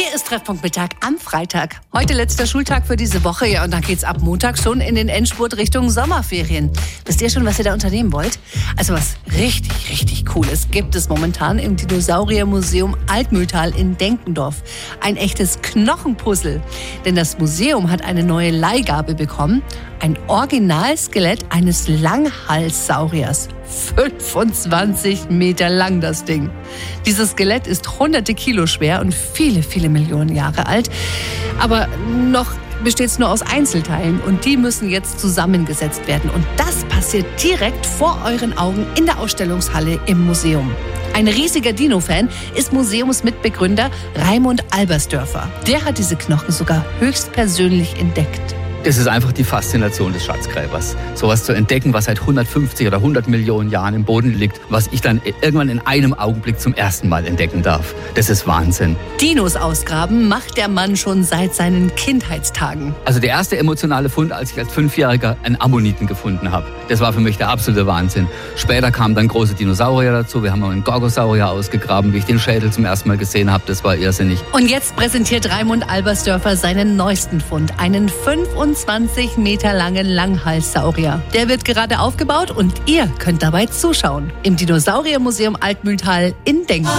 Hier ist Treffpunkt Mittag am Freitag. Heute letzter Schultag für diese Woche. Ja, und dann geht's ab Montag schon in den Endspurt Richtung Sommerferien. Wisst ihr schon, was ihr da unternehmen wollt? Also was richtig Cooles gibt es momentan im Dinosauriermuseum Altmühltal in Denkendorf. Ein echtes Knochenpuzzle. Denn das Museum hat eine neue Leihgabe bekommen. Ein Originalskelett eines Langhalssauriers. 25 Meter lang das Ding. Dieses Skelett ist hunderte Kilo schwer und viele Millionen Jahre alt. Aber noch besteht es nur aus Einzelteilen und die müssen jetzt zusammengesetzt werden. Und das passiert direkt vor euren Augen in der Ausstellungshalle im Museum. Ein riesiger Dino-Fan ist Museumsmitbegründer Raimund Albersdörfer. Der hat diese Knochen sogar höchstpersönlich entdeckt. Das ist einfach die Faszination des Schatzgräbers. Sowas zu entdecken, was seit 150 oder 100 Millionen Jahren im Boden liegt, was ich dann irgendwann in einem Augenblick zum ersten Mal entdecken darf. Das ist Wahnsinn. Dinos ausgraben macht der Mann schon seit seinen Kindheitstagen. Also der erste emotionale Fund, als ich als 5-Jähriger einen Ammoniten gefunden habe. Das war für mich der absolute Wahnsinn. Später kamen dann große Dinosaurier dazu. Wir haben auch einen Gorgosaurier ausgegraben, wie ich den Schädel zum ersten Mal gesehen habe. Das war irrsinnig. Und jetzt präsentiert Raimund Albersdörfer seinen neuesten Fund, einen 25 Meter langen Langhalssaurier. Der wird gerade aufgebaut und ihr könnt dabei zuschauen. Im Dinosauriermuseum Altmühltal in Denkendorf.